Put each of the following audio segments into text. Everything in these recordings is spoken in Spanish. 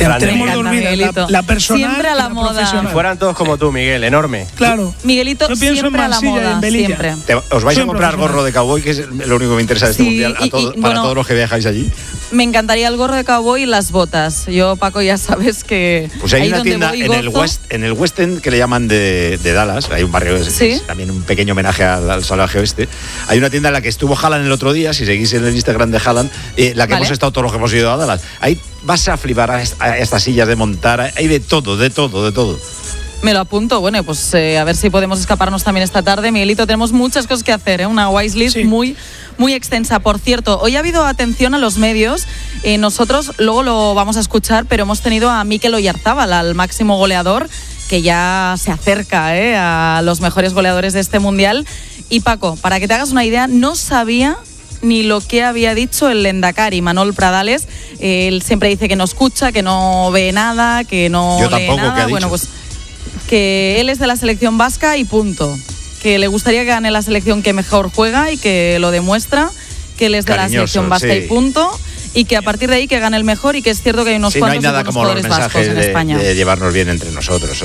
Tenemos dormida la personal siempre a la moda. Si fueran todos como tú, Miguel, enorme. Claro. Miguelito, siempre a la moda, siempre. ¿Os vais a comprar gorro de cowboy, que es lo único que me interesa de este mundial, para todos los que viajáis allí? Me encantaría el gorro de cowboy y las botas. Yo, Paco, ya sabes que... Pues hay una tienda en el West End que le llaman de Dallas, hay un barrio que es también un pequeño homenaje al salvaje oeste. Hay una tienda en la que estuvo Haaland el otro día, si seguís en el Instagram de Haaland, la que hemos estado todos los que hemos ido a Dallas. Ahí vas a flipar a estas sillas de montar, hay de todo. Me lo apunto. Bueno, pues a ver si podemos escaparnos también esta tarde. Miguelito, tenemos muchas cosas que hacer, una wishlist muy extensa. Por cierto, hoy ha habido atención a los medios. Nosotros luego lo vamos a escuchar, pero hemos tenido a Mikel Oyarzábal, al máximo goleador, que ya se acerca a los mejores goleadores de este mundial. Y Paco, para que te hagas una idea, no sabía ni lo que había dicho el Lendakari, Manol Pradales. Él siempre dice que no escucha, que no ve nada, que no lee nada. Bueno, pues que él es de la selección vasca y punto. Que le gustaría que gane la selección que mejor juega y que lo demuestra, que él es de la selección vasca y punto. Y que a partir de ahí que gane el mejor, y que es cierto que hay unos cuantos jugadores vascos en España. De llevarnos bien entre nosotros.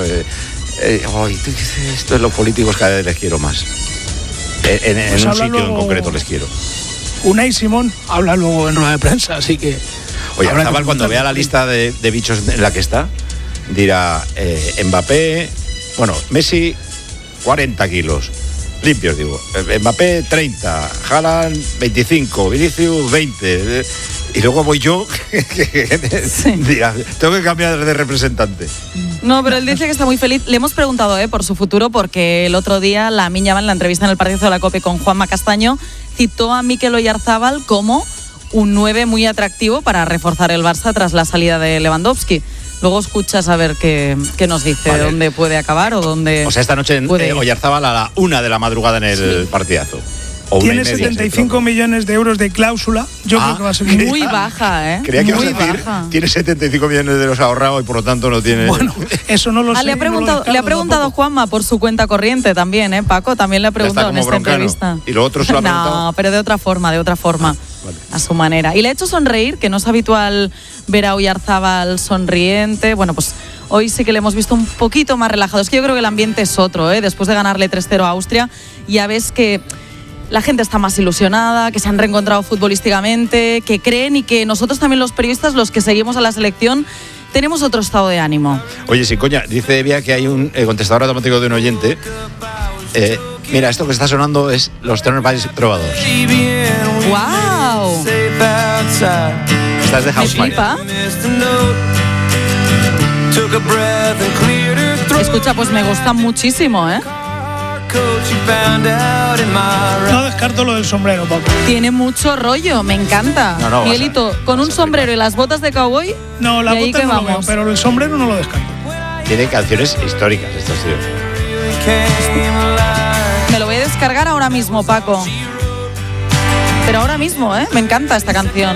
Esto de los políticos cada vez les quiero más. En un sitio en concreto les quiero. Unai Simón habla luego en rueda de prensa, así que... Oye, Zabal, cuando vea la lista de bichos en la que está, dirá Mbappé, Messi 40 kilos, limpios digo, Mbappé 30, Haaland 25, Vinicius 20, y luego voy yo, dirá, tengo que cambiar de representante. No, pero él dice que está muy feliz. Le hemos preguntado por su futuro, porque el otro día Lamine Yamal, en la entrevista en el partido de la COPE con Juanma Castaño, citó a Mikel Oyarzábal como un 9 muy atractivo para reforzar el Barça tras la salida de Lewandowski. Luego escuchas a ver qué nos dice, de dónde puede acabar o dónde... O sea, esta noche Oyarzábal a la 1 de la madrugada en el partidazo. Tiene 75 millones de euros de cláusula. Yo creo que va a ser muy baja, ¿eh? Creía que ibas a decir, tiene 75 millones de euros ahorrados y por lo tanto no tiene... Bueno, eso no lo sé. Le ha preguntado Juanma por su cuenta corriente también, ¿eh, Paco? También le ha preguntado en esta entrevista. ¿Y lo otro se lo ha preguntado? No, pero de otra forma. Vale. A su manera. Y le ha hecho sonreír, que no es habitual ver a Oyarzábal sonriente. Bueno, pues hoy sí que le hemos visto un poquito más relajado. Es que yo creo que el ambiente es otro, ¿eh? Después de ganarle 3-0 a Austria, ya ves que la gente está más ilusionada, que se han reencontrado futbolísticamente, que creen, y que nosotros también, los periodistas, los que seguimos a la selección, tenemos otro estado de ánimo. Oye, sí, coña, dice Evia que hay un contestador automático de un oyente. Mira, esto que está sonando es los Tenor Boys Trovadors. ¡Wow! Estás de House Party. Escucha, pues me gusta muchísimo, ¿eh? No descarto lo del sombrero, Paco. Tiene mucho rollo, me encanta. Miguelito, con un sombrero y las botas de cowboy. No, la bota no lo veo, pero el sombrero no lo descarto. Tiene canciones históricas estos tíos. Me lo voy a descargar ahora mismo, Paco. Pero ahora mismo, me encanta esta canción.